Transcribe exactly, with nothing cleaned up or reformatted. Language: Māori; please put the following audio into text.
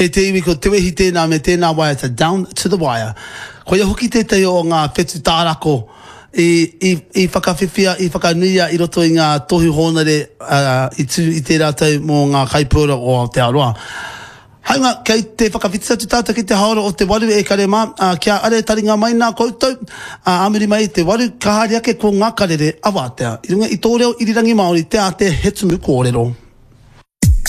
E te iwi ko te wehi tēnā me tēnā wire ta down to the wire. Ko ia hoki te teo o ngā whetu tārako i, i, i whakawhiwhia, i whakanuia i roto i ngā tohu honare uh, i tu i te rātou mō ngā kaipura o Aotearoa. Hainga, kei te whakawhitisa tu tātou ki te haora o te waru e karema, uh, kia are taringa mai nā koutou, uh, amiri mai te waru kahari ake ko ngā karere awātea. I runga i tōreo irirangi Māori te a te he tumu kōrero.